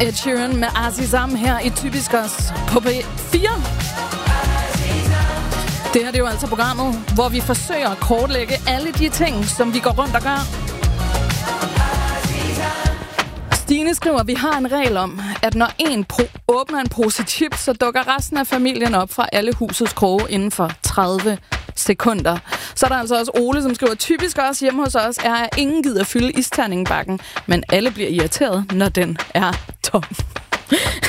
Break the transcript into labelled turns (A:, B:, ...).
A: Ed Sheeran med Azizam her i Typisk Os på P4. Det her det er jo altså programmet, hvor vi forsøger at kortlægge alle de ting, som vi går rundt og gør. Stine skriver, at vi har en regel om, at når en åbner en pose chips, så dukker resten af familien op fra alle husets kroge inden for 30 sekunder. Så er der altså også Ole, som skriver, typisk også hjemme hos os er, at ingen gider fylde isterningebakken, men alle bliver irriteret, når den er tom.